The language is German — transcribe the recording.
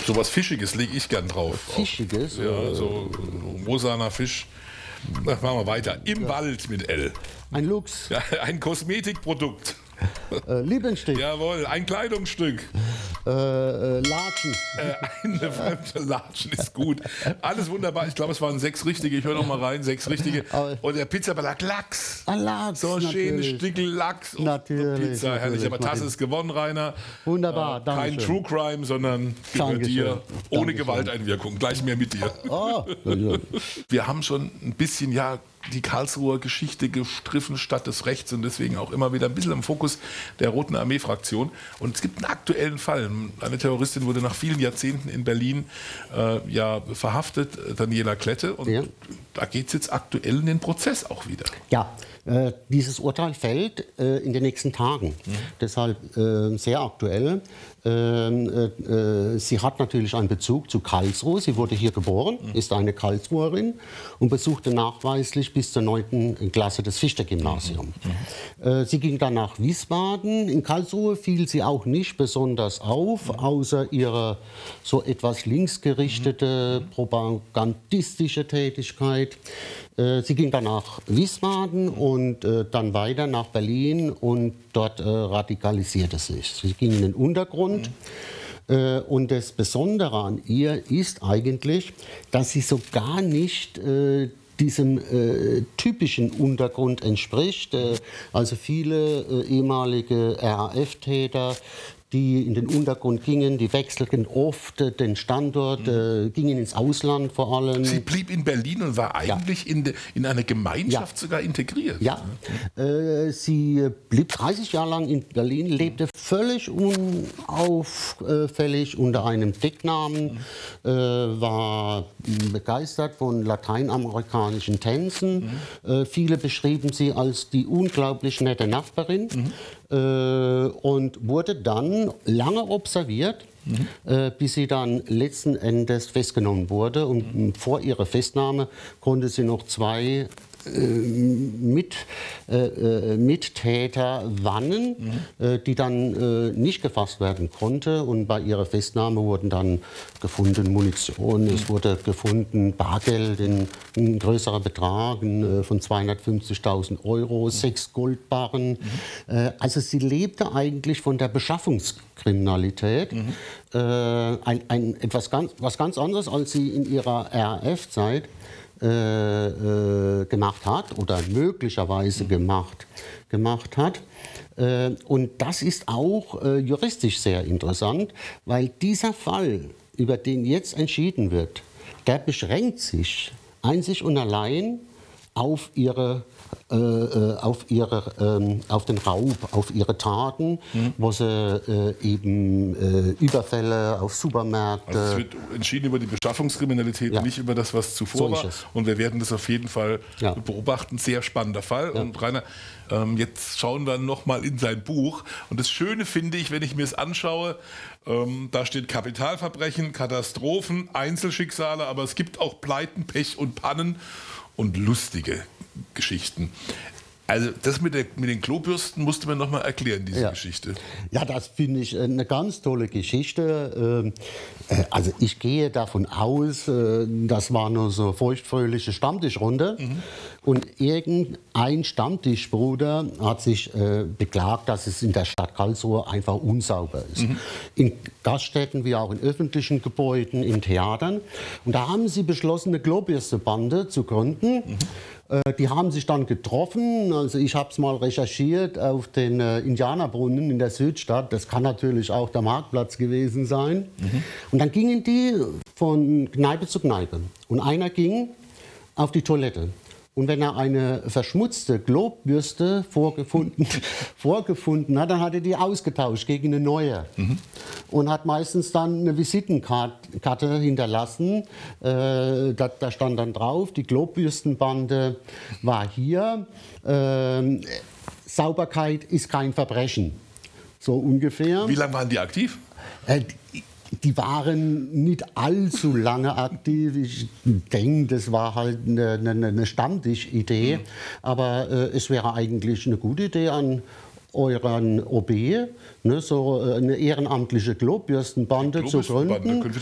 So was Fischiges lege ich gern drauf. Fischiges? Ja, so rosaner Fisch. Na, machen wir weiter. Im Wald mit L. Ein Luchs. Ja, ein Kosmetikprodukt. Lieblingsstück. Jawohl, ein Kleidungsstück. Latschen. Eine fremde Latschen ist gut. Alles wunderbar. Ich glaube, es waren 6 richtige. Ich höre noch mal rein. 6 richtige. Und der Pizzabelag Lachs. Lachs. So ein schönes Stückel Lachs auf der Pizza. Herrlich. Aber Tasse ist gewonnen, Rainer. Wunderbar, danke. Kein True Crime, sondern gehört dir ohne Gewalteinwirkung. Gleich mehr mit dir. Oh. Wir haben schon ein bisschen, ja, die Karlsruher Geschichte gestriffen statt des Rechts und deswegen auch immer wieder ein bisschen im Fokus der Roten Armee-Fraktion. Und es gibt einen aktuellen Fall. Eine Terroristin wurde nach vielen Jahrzehnten in Berlin verhaftet, Daniela Klette. Und da geht es jetzt aktuell in den Prozess auch wieder. Ja, dieses Urteil fällt in den nächsten Tagen. Deshalb sehr aktuell. Sie hat natürlich einen Bezug zu Karlsruhe. Sie wurde hier geboren, ist eine Karlsruherin und besuchte nachweislich bis zur 9. Klasse das Fichte-Gymnasium. Sie ging dann nach Wiesbaden. In Karlsruhe fiel sie auch nicht besonders auf, außer ihrer so etwas linksgerichtete, propagandistische Tätigkeit. Sie ging dann nach Wiesbaden und dann weiter nach Berlin und dort radikalisierte sich. Sie ging in den Untergrund. Und das Besondere an ihr ist eigentlich, dass sie so gar nicht diesem typischen Untergrund entspricht. Also viele ehemalige RAF-Täter, die in den Untergrund gingen, die wechselten oft den Standort, gingen ins Ausland vor allem. Sie blieb in Berlin und war eigentlich in eine Gemeinschaft sogar integriert. Ja, sie blieb 30 Jahre lang in Berlin, lebte völlig unauffällig unter einem Decknamen, war begeistert von lateinamerikanischen Tänzen. Viele beschrieben sie als die unglaublich nette Nachbarin. Und wurde dann lange observiert, bis sie dann letzten Endes festgenommen wurde. Und vor ihrer Festnahme konnte sie noch 2 Mittäter warnen, die dann nicht gefasst werden konnte. Und bei ihrer Festnahme wurden dann gefunden Munition, es wurde gefunden Bargeld in ein größerer Betrag von 250.000 €, 6 Goldbarren. Also sie lebte eigentlich von der Beschaffungskriminalität. Was ganz anderes, als sie in ihrer RAF-Zeit gemacht hat oder möglicherweise gemacht hat. Und das ist auch juristisch sehr interessant, weil dieser Fall, über den jetzt entschieden wird, der beschränkt sich einzig und allein auf auf den Raub, auf ihre Taten, wo sie eben Überfälle auf Supermärkte. Also es wird entschieden über die Beschaffungskriminalität, nicht über das, was zuvor war. Und wir werden das auf jeden Fall beobachten. Sehr spannender Fall. Ja. Und Rainer, jetzt schauen wir noch mal in sein Buch. Und das Schöne finde ich, wenn ich mir es anschaue, da steht Kapitalverbrechen, Katastrophen, Einzelschicksale, aber es gibt auch Pleiten, Pech und Pannen und lustige Geschichten. Also das mit den Klobürsten musste man noch mal erklären, diese Geschichte. Ja, das finde ich eine ganz tolle Geschichte. Also ich gehe davon aus, das war nur so feuchtfröhliche Stammtischrunde. Und irgendein Stammtischbruder hat sich beklagt, dass es in der Stadt Karlsruhe einfach unsauber ist. In Gaststätten wie auch in öffentlichen Gebäuden, in Theatern. Und da haben sie beschlossen, eine Klobürstebande zu gründen. Die haben sich dann getroffen, also ich habe es mal recherchiert, auf den Indianerbrunnen in der Südstadt. Das kann natürlich auch der Marktplatz gewesen sein. Und dann gingen die von Kneipe zu Kneipe. Und einer ging auf die Toilette. Und wenn er eine verschmutzte Klobbürste vorgefunden hat, dann hat er die ausgetauscht gegen eine neue. Und hat meistens dann eine Visitenkarte hinterlassen. Da stand dann drauf, die Klobbürstenbande war hier. Sauberkeit ist kein Verbrechen. So ungefähr. Wie lange waren die aktiv? Die waren nicht allzu lange aktiv. Ich denke, das war halt eine Stammtischidee. Aber es wäre eigentlich eine gute Idee an euren OB, so eine ehrenamtliche Klobbürstenbande zu gründen.